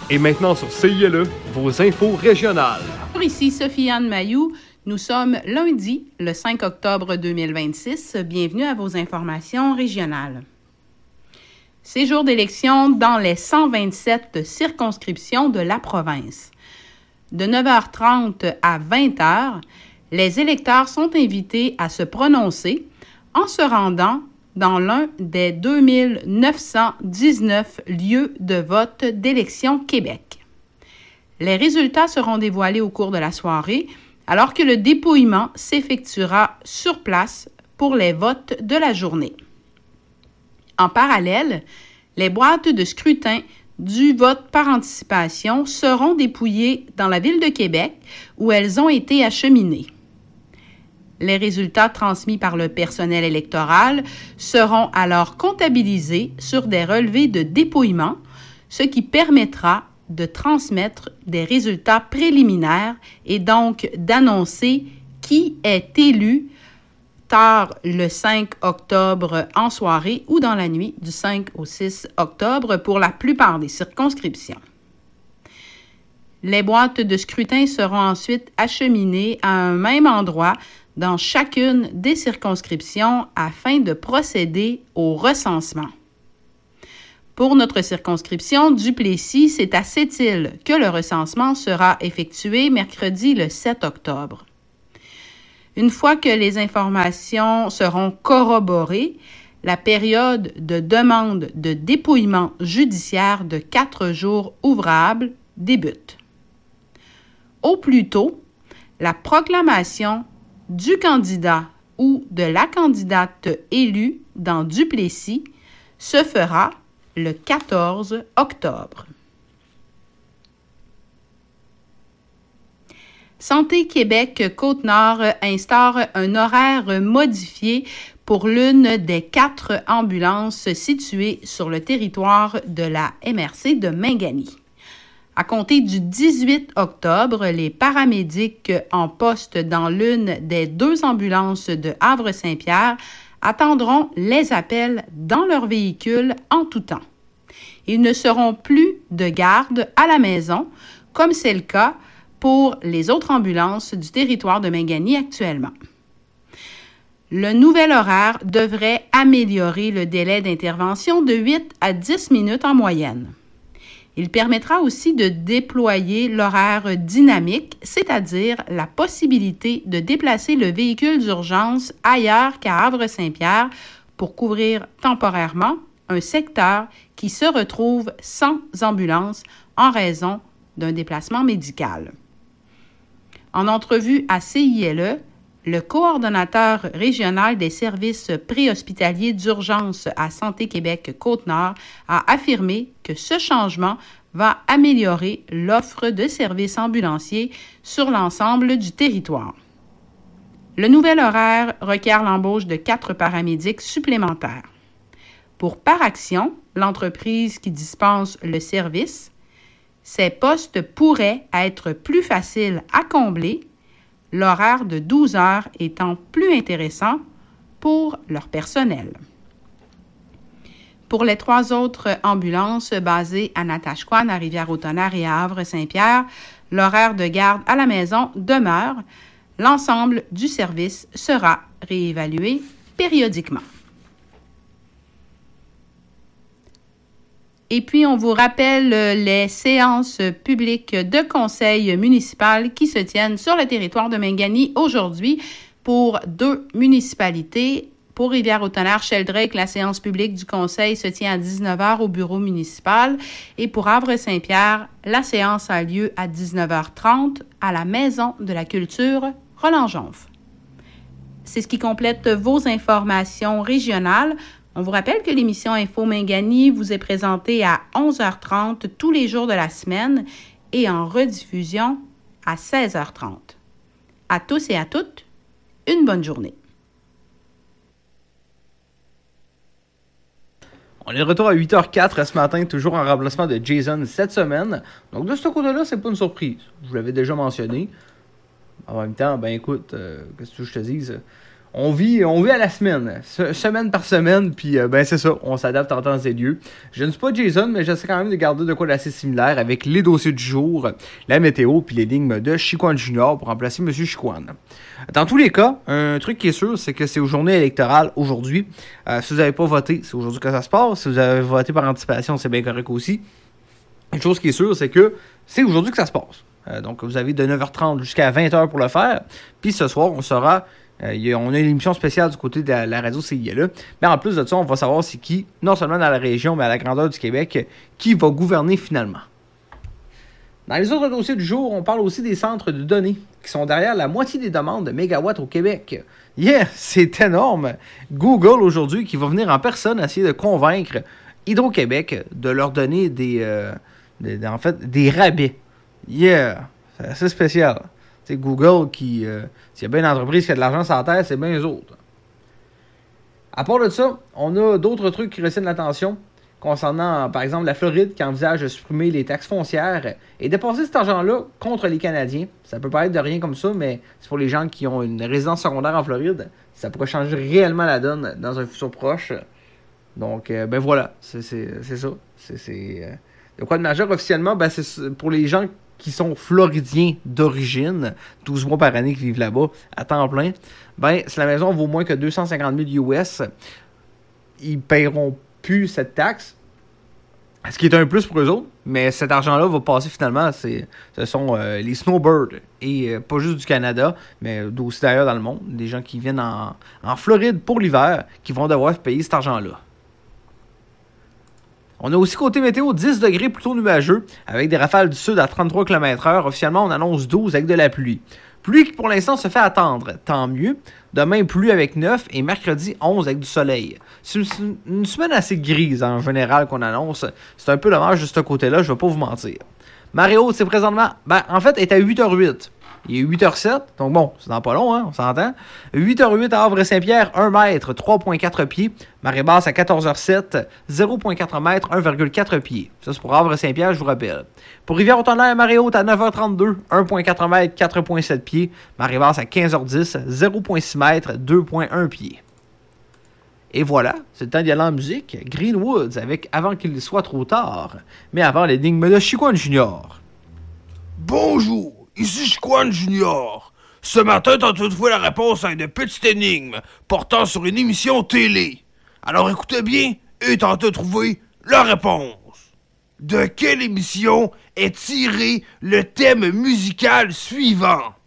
Et maintenant sur CILE, vos infos régionales. Ici Sophie-Anne Mailloux. Nous sommes lundi, le 5 octobre 2026. Bienvenue à vos informations régionales. C'est jour d'élection dans les 127 circonscriptions de la province. De 9h30 à 20h, les électeurs sont invités à se prononcer en se rendant dans l'un des 2919 lieux de vote d'Élections Québec. Les résultats seront dévoilés au cours de la soirée, alors que le dépouillement s'effectuera sur place pour les votes de la journée. En parallèle, les boîtes de scrutin du vote par anticipation seront dépouillées dans la ville de Québec où elles ont été acheminées. Les résultats transmis par le personnel électoral seront alors comptabilisés sur des relevés de dépouillement, ce qui permettra de transmettre des résultats préliminaires et donc d'annoncer qui est élu tard le 5 octobre en soirée ou dans la nuit du 5 au 6 octobre pour la plupart des circonscriptions. Les boîtes de scrutin seront ensuite acheminées à un même endroit dans chacune des circonscriptions afin de procéder au recensement. Pour notre circonscription Duplessis, c'est à Sept-Îles que le recensement sera effectué mercredi le 7 octobre. Une fois que les informations seront corroborées, la période de demande de dépouillement judiciaire de 4 jours ouvrables débute. Au plus tôt, la proclamation du candidat ou de la candidate élue dans Duplessis se fera le 14 octobre. Santé Québec Côte-Nord instaure un horaire modifié pour l'une des 4 ambulances situées sur le territoire de la MRC de Mingani. À compter du 18 octobre, les paramédics en poste dans l'une des 2 ambulances de Havre-Saint-Pierre attendront les appels dans leur véhicule en tout temps. Ils ne seront plus de garde à la maison, comme c'est le cas pour les autres ambulances du territoire de Mingani actuellement. Le nouvel horaire devrait améliorer le délai d'intervention de 8 à 10 minutes en moyenne. Il permettra aussi de déployer l'horaire dynamique, c'est-à-dire la possibilité de déplacer le véhicule d'urgence ailleurs qu'à Havre-Saint-Pierre pour couvrir temporairement un secteur qui se retrouve sans ambulance en raison d'un déplacement médical. En entrevue à CILE, le coordonnateur régional des services préhospitaliers d'urgence à Santé Québec Côte-Nord a affirmé que ce changement va améliorer l'offre de services ambulanciers sur l'ensemble du territoire. Le nouvel horaire requiert l'embauche de 4 paramédics supplémentaires. Pour Paraction, l'entreprise qui dispense le service, ces postes pourraient être plus faciles à combler, l'horaire de 12 heures étant plus intéressant pour leur personnel. Pour les 3 autres ambulances basées à Natashquan, à Rivière-au-Tonnerre et à Havre-Saint-Pierre, l'horaire de garde à la maison demeure. L'ensemble du service sera réévalué périodiquement. Et puis, on vous rappelle les séances publiques de conseil municipal qui se tiennent sur le territoire de Mingani aujourd'hui pour 2 municipalités. Pour Rivière-au-Tonnerre, Sheldrake, la séance publique du conseil se tient à 19h au bureau municipal. Et pour Havre-Saint-Pierre, la séance a lieu à 19h30 à la Maison de la Culture Roland-Jonf. C'est ce qui complète vos informations régionales. On vous rappelle que l'émission Info Mingani vous est présentée à 11h30 tous les jours de la semaine et en rediffusion à 16h30. À tous et à toutes, une bonne journée. On est de retour à 8h04 ce matin, toujours en remplacement de Jason cette semaine. Donc de ce côté-là, c'est pas une surprise. Je vous l'avais déjà mentionné. En même temps, ben écoute, qu'est-ce que je te dise? On vit à la semaine, semaine par semaine, puis ben c'est ça, on s'adapte en temps et lieu. Je ne suis pas Jason, mais j'essaie quand même de garder de quoi d'assez similaire avec les dossiers du jour, la météo, puis l'énigme de Chicoine Junior pour remplacer Monsieur Chicoine. Dans tous les cas, un truc qui est sûr, c'est que c'est aux journées électorales aujourd'hui. Si vous n'avez pas voté, c'est aujourd'hui que ça se passe. Si vous avez voté par anticipation, c'est bien correct aussi. Une chose qui est sûre, c'est que c'est aujourd'hui que ça se passe. Donc vous avez de 9h30 jusqu'à 20h pour le faire. Puis ce soir, on saura... on a une émission spéciale du côté de la radio CILE. Mais en plus de ça, on va savoir c'est qui, non seulement dans la région, mais à la grandeur du Québec, qui va gouverner finalement. Dans les autres dossiers du jour, on parle aussi des centres de données qui sont derrière la moitié des demandes de mégawatts au Québec. Yeah, c'est énorme! Google aujourd'hui qui va venir en personne essayer de convaincre Hydro-Québec de leur donner des rabais. Yeah, c'est assez spécial. C'est Google qui, s'il y a bien une entreprise qui a de l'argent sur la terre, c'est bien eux autres. À part de ça, on a d'autres trucs qui retiennent l'attention concernant, par exemple, la Floride qui envisage de supprimer les taxes foncières et dépenser cet argent-là contre les Canadiens. Ça peut paraître de rien comme ça, mais c'est pour les gens qui ont une résidence secondaire en Floride. Ça pourrait changer réellement la donne dans un futur proche. Donc, ben voilà, c'est ça. De quoi de majeur officiellement, ben c'est pour les gens qui sont floridiens d'origine, 12 mois par année qui vivent là-bas, à temps plein, ben si la maison vaut moins que 250 000 US, ils ne paieront plus cette taxe, ce qui est un plus pour eux autres, mais cet argent-là va passer finalement, ce sont les snowbirds, et pas juste du Canada, mais aussi d'ailleurs dans le monde, des gens qui viennent en Floride pour l'hiver, qui vont devoir payer cet argent-là. On a aussi côté météo 10 degrés plutôt nuageux, avec des rafales du sud à 33 km/h. Officiellement, on annonce 12 avec de la pluie. Pluie qui pour l'instant se fait attendre, tant mieux. Demain, pluie avec 9 et mercredi 11 avec du soleil. C'est une semaine assez grise en général qu'on annonce. C'est un peu dommage de ce côté-là, je vais pas vous mentir. Marée haute, c'est présentement, en fait, est à 8h08. Il est 8h07, donc bon, c'est dans pas long, hein, on s'entend. 8h08 à Havre-Saint-Pierre, 1 mètre, 3,4 pieds. Marée basse à 14h07, 0,4 mètres, 1,4 pieds. Ça, c'est pour Havre-Saint-Pierre, je vous rappelle. Pour Rivière-au-Tonnerre, marée haute à 9h32, 1,4 mètres, 4,7 pieds. Marée basse à 15h10, 0,6 mètres, 2,1 pieds. Et voilà, c'est le temps d'y aller en musique. Greenwoods avec Avant qu'il soit trop tard, mais avant l'énigme de Chicoine Junior. Bonjour! Ici Chicoine Junior. Ce matin, tentez de trouver la réponse à une petite énigme portant sur une émission télé. Alors écoutez bien et tentez de trouver la réponse. De quelle émission est tiré le thème musical suivant?